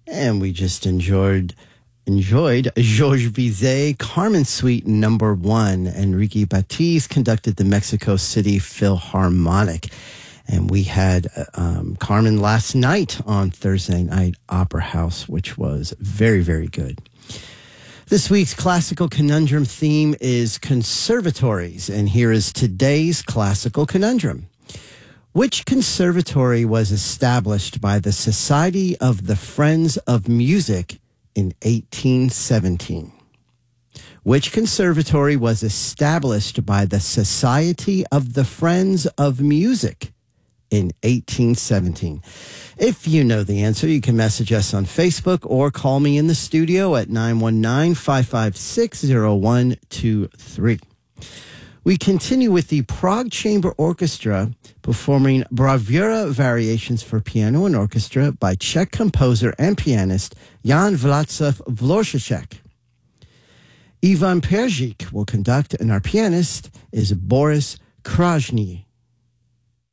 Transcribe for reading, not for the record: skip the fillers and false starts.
And we just enjoyed Georges Bizet, Carmen Suite number 1. Enrique Batiz conducted the Mexico City Philharmonic. And we had Carmen last night on Thursday Night Opera House, which was very, very good. This week's classical conundrum theme is conservatories. And here is today's classical conundrum. Which conservatory was established by the Society of the Friends of Music in 1817? Which conservatory was established by the Society of the Friends of Music in 1817? If you know the answer, you can message us on Facebook or call me in the studio at 919-556-0123. We continue with the Prague Chamber Orchestra performing Bravura Variations for Piano and Orchestra by Czech composer and pianist Jan Václav Dvořák. Ivan Perzhik will conduct, and our pianist is Boris Krajny.